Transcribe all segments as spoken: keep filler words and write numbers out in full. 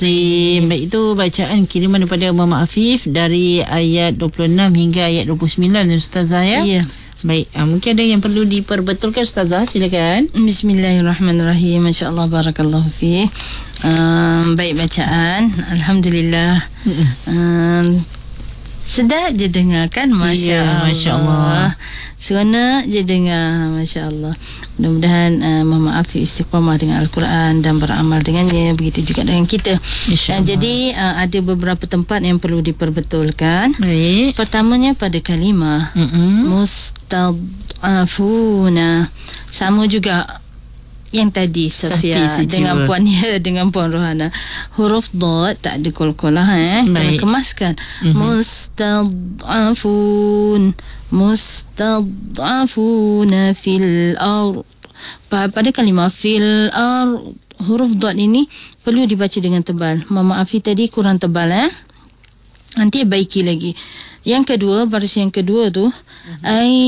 Baik, itu bacaan kiriman daripada Muhammad Afif dari ayat dua puluh enam hingga ayat dua puluh sembilan, Ustazah ya. Ya. Baik, uh, mungkin ada yang perlu diperbetulkan, Ustazah, silakan. Bismillahirrahmanirrahim. Masya-Allah, barakallahu fi. Um, baik bacaan, alhamdulillah. Um, sedap je dengar kan, masya-Allah. Ya, masya-Allah. Seronok je dengar, masya-Allah. Mudah-mudahan uh, Muhammad Afif istiqamah dengan Al-Quran dan beramal dengannya, begitu juga dengan kita. Uh, jadi uh, ada beberapa tempat yang perlu diperbetulkan. Baik. Pertamanya pada kalimah mm-hmm. mustad'afuna, sama juga yang tadi Safia dengan puan ya, dengan puan Rohana, huruf dad tak ada qalqalah eh, kena kemaskan. Mm-hmm. Mustad'afun, mustad'afuna fil ard. Pada kalimah fil ard, huruf dad ini perlu dibaca dengan tebal. Mama Afi tadi kurang tebal eh. Nanti baiki lagi. Yang kedua, baris yang kedua tu mm-hmm.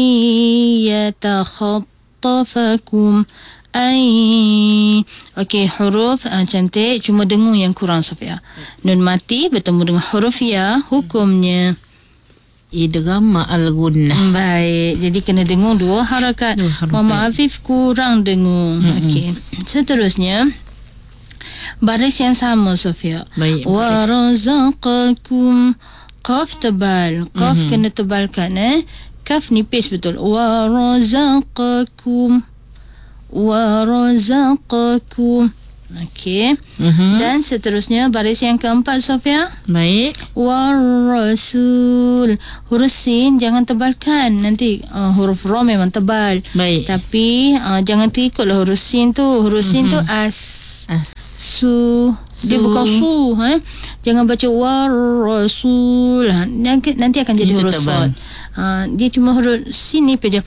ayatakhattafakum. Ai. Okey, huruf uh, cantik, cuma dengung yang kurang, Sofia. Nun mati bertemu dengan huruf ya, hukumnya idgham ma'al gunnah. Baik, jadi kena dengung dua harakat. Mama Afif kurang dengung. Mm-hmm. Okey. Seterusnya baris yang sama, Sofia. Baik. Wa razaqakum, qaf tebal, qaf mm-hmm. kena tebalkan eh. Kaf nipis betul. Wa razaqakum, warazaqakum. Okey. Uh-huh. Dan seterusnya baris yang keempat, Sofia. Baik. Warasul, huruf sin jangan tebalkan. Nanti uh, huruf ra memang tebal. Baik. Tapi uh, jangan terikutlah huruf sin tu. Huruf sin uh-huh. tu as. As. Su. su. Dia bukan su, eh. Jangan baca warasul. Nanti nanti akan jadi huruf sad. Uh, dia cuma huruf sin ni saja.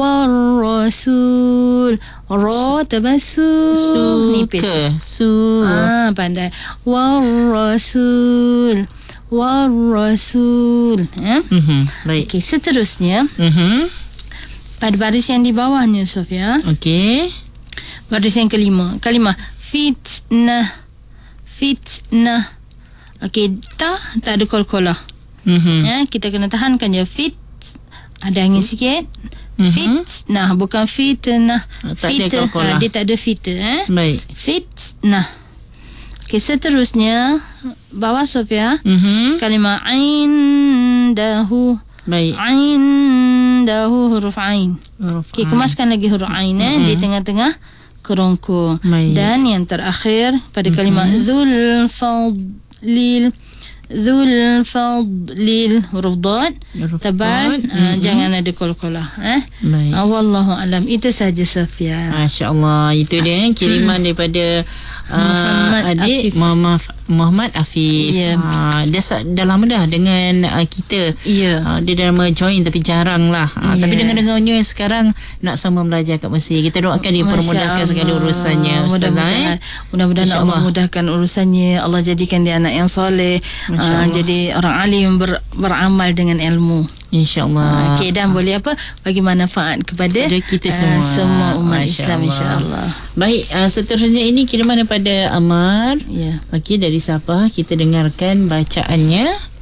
Warasul. Ra tabasu. Su. Nipis. Su. Ah, pandai. Warasul. Warasul. Eh? Mm-hmm. Baik. Okey, seterusnya. Mm-hmm. Pada baris yang di bawahnya, Sofia. Okey. Baris yang kelima. Kalimah fitnah. Fitnah. Okey, ta tak ada qalqalah. Mm-hmm. Ya, kita kena tahankan je. Fit. Ada angin sikit. Mm-hmm. Fitnah, bukan fitnah. Tak ada qalqalah. Ha, dia tak ada fit eh. Baik. Fitnah. Okey, seterusnya bawah, Sofia. Mm-hmm. Kalimah indahu. Baik. Indahu, huruf ain. Okey, kemaskan lagi huruf ain eh, mm-hmm. di tengah-tengah kerongko. Baik. Dan yang terakhir pada kalimah mm-hmm. zulfadlil. Dzul fadlil, huruf dad tebal, uh, mm-hmm. jangan ada qalqalah eh. Baik. Uh, wallahu alam. Itu saja, Safia. Masya-Allah, itu dia kiriman uh, daripada uh, Muhammad adik Afif. Muhammad Muhammad Afif. Yeah. Uh, dia dah lama dah dengan uh, kita. Yeah. Uh, dia dah lama join tapi jarang lah. Uh, yeah. Tapi dengar-dengarnya sekarang nak sama belajar kat Mesir. Kita doakan dia permudahkan segala urusannya, Ustazah. Mudah-mudahan, eh? mudah-mudahan Allah mudahkan urusannya. Allah jadikan dia anak yang soleh. Uh, jadi orang alim ber, beramal dengan ilmu, InsyaAllah. Okey, dan boleh apa, bagi manfaat kepada, kepada kita semua, uh, semua umat Masya Islam, insyaAllah. Baik, uh, seterusnya ini kiriman daripada Amar. Ya. Okey, dari Sabah. Kita dengarkan bacaannya.